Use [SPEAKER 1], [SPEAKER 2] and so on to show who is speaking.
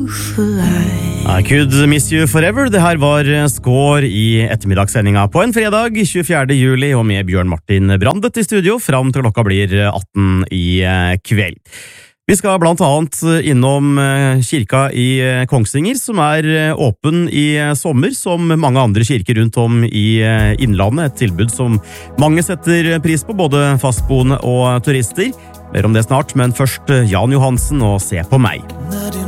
[SPEAKER 1] I could miss you forever. Det her var Skår i ettermiddagssendinga på en fredag 24. juli, og med Bjørn Martin Brandet i studio fram til klokka blir 18 i kveld. Vi skal blant annet innom kirka i Kongsvinger, som åpen i sommer, som mange andre kirker rundt om i innlandet. Et tilbud som mange setter pris på, både fastboende og turister. Mer om det snart, men først Jan Johansen og Se på meg.